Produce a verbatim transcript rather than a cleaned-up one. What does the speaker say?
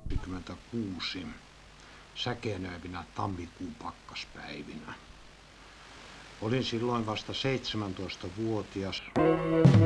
tuhatyhdeksänsataayhdeksänkymmentäkuusi säkenöivinä tammikuun pakkaspäivinä. Olin silloin vasta seitsemäntoistavuotias.